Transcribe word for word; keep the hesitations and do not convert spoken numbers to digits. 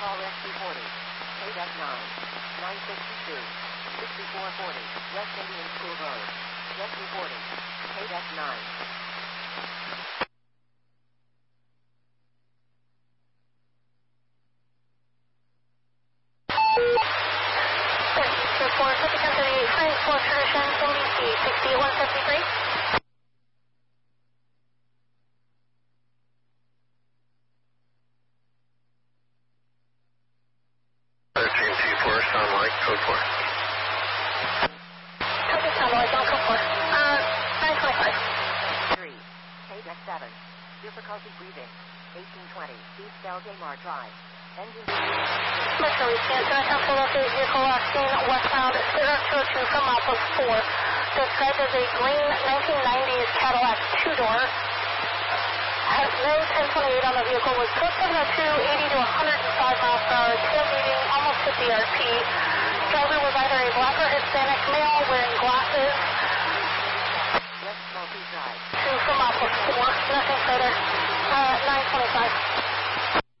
call S T forty. K F nine. nine sixty-two. sixty-four forty. West Indian School Road. Jet reporting. K F nine. four fifty-seven thirty-eight, French, Fort Tradition, N B C, sixty-one fifty-three. thirteen T four, sound like, code four. Copy, sound like, on code four. Uh, nine twenty-five. three. K F seven. Difficulty breathing. eighteen twenty. East Belgamar Drive. Engine. Metro East, International Philadelphia vehicle last seen westbound zero two two from Outpost four. Described as a green nineteen nineties Cadillac two-door. At road ten twenty-eight on the vehicle was code seven oh two, eighty to one hundred five miles per hour, tail meeting almost fifty R P. Driver was either a black or Hispanic male wearing glasses. West Multi Drive. Two from Outpost four. Nothing further. Uh, nine twenty-five.